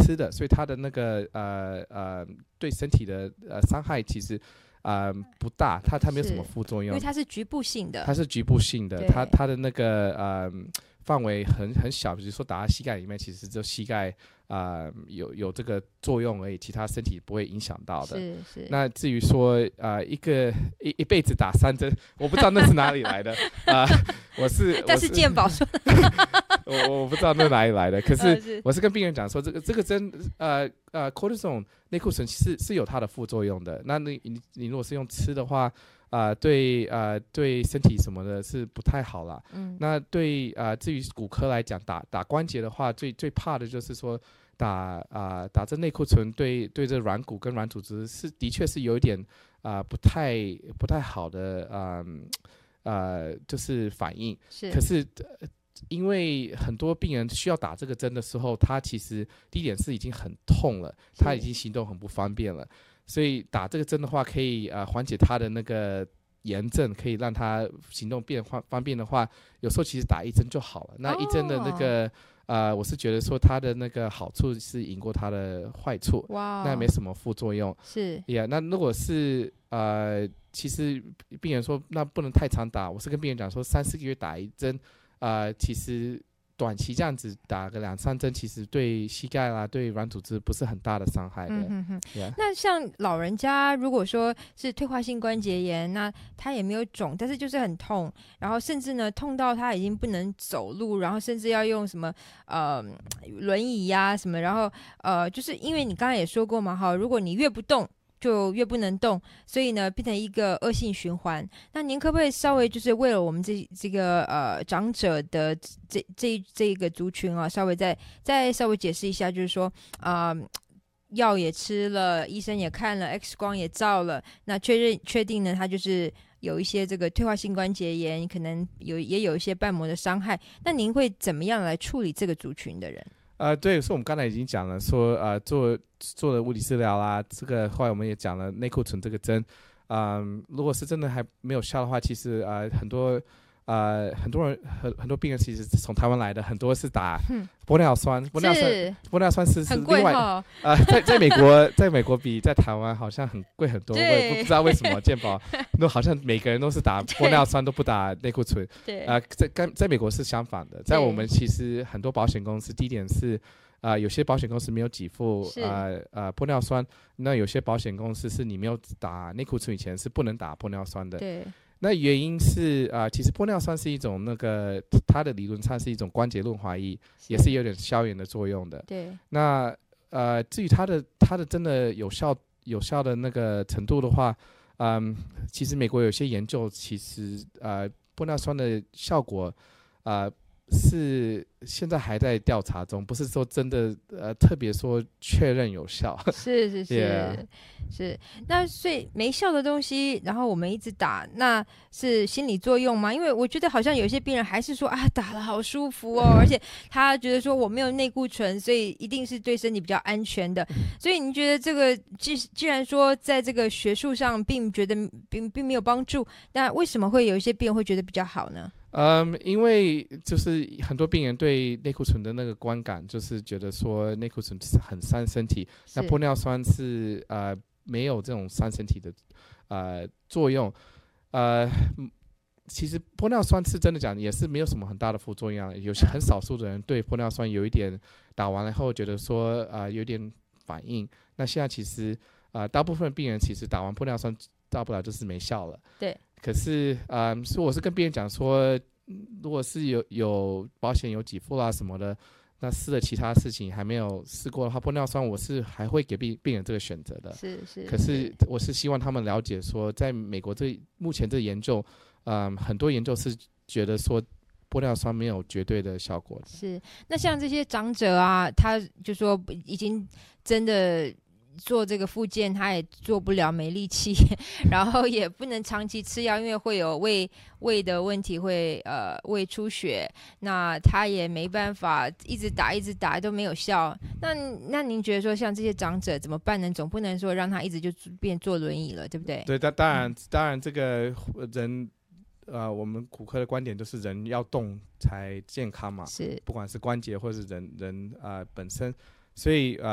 吃的，所以它的那个对身体的伤害其实不大，它没有什么副作用， 因为它是局部性的， 它的那个范围很小，比如说打在膝盖里面，其实就膝盖有这个作用而已，其他身体不会影响到的。 是。 那至于说一辈子打3针，我不知道那是哪里来的但是健保说我不知道那哪里来的，可是我是跟病人讲说，这个针cortisone 内固醇是有它的副作用的。那你如果是用吃的话，对身体什么的是不太好啦。那至于骨科来讲，打关节的话，最怕的就是说打这内固醇对这软骨跟软组织的确是有一点不太好的就是反应。可是因为很多病人需要打这个针的时候，他其实第一点是已经很痛了，他已经行动很不方便了，所以打这个针的话可以缓解他的那个炎症，可以让他行动变方便的话，有时候其实打1针就好了。那1针的那个我是觉得说它的那个好处是赢过它的坏处，那没什么副作用。 是那如果是其实病人说那不能太常打，我是跟病人讲说3-4个月打1针，其实短期这样子打个2-3针，其实对膝盖啦、对软组织不是很大的伤害的。 那像老人家如果说是退化性关节炎，那他也没有肿，但是就是很痛，然后甚至呢痛到他已经不能走路，然后甚至要用什么轮椅呀什么，然后就是因为你刚才也说过嘛，哈，如果你越不动就越不能动，所以呢变成一个恶性循环。那您可不可以稍微就是为了我们这个长者的这个族群啊，稍微再稍微解释一下，就是说药也吃了，医生也看了， X 光也照了，那确定呢他就是有一些这个退化性关节炎，可能也有一些瓣膜的伤害，那您会怎么样来处理这个族群的人？ 对，所以我们刚才已经讲了说做了物理治疗啦，这个后来我们也讲了内固醇这个针，如果是真的还没有效的话，其实很多人很多病人其实从台湾来的，很多是打玻尿酸，玻尿酸是很贵另外在美国比在台湾好像很贵很多，我也不知道为什么健保好像每个人都是打玻尿酸都不打内固醇。在美国是相反的，在我们其实很多保险公司，第一点是有些保险公司没有给付玻尿酸，那有些保险公司是你没有打内固醇以前是不能打玻尿酸的。 对。 那原因是其实玻尿酸是一种它的理论上是一种关节润滑液，也是有点消炎的作用的。 对。 那至于它的真的有效的那个程度的话，其实美国有些研究，其实玻尿酸的效果是现在还在调查中，不是说真的特别说确认有效。 是是，那所以没效的东西，然后我们一直打，那是心理作用吗？因为我觉得好像有些病人还是说打了好舒服哦，而且他觉得说我没有内固醇，所以一定是对身体比较安全的。所以你觉得这个既然说在这个学术上并没有帮助，那为什么会有一些病人会觉得比较好呢？ 因为就是很多病人对内固醇的那个观感，就是觉得说内固醇很伤身体，那玻尿酸是没有这种伤身体的作用。其实玻尿酸是真的讲也是没有什么很大的副作用，有些很少数的人对玻尿酸有一点打完了后觉得说有点反应。那现在其实大部分病人其实打完玻尿酸大不了就是没效了。 对。 可是所以我是跟病人讲说，如果是有保险有给付啦什么的，那试了其他事情还没有试过的话，玻尿酸我是还会给病人这个选择的。 是。 可是我是希望他们了解说，在美国目前这研究，很多研究是觉得说玻尿酸没有绝对的效果的。 是。那像这些长者啊，他就说已经真的做这个复健他也做不了，没力气，然后也不能长期吃药，因为会有胃的问题，会胃出血，那他也没办法一直打都没有效。那您觉得说像这些长者怎么办呢？总不能说让他一直就变坐轮椅了，对不对？ 对，当然这个人我们骨科的观点就是人要动才健康嘛， 是， 不管是关节或是人本身，所以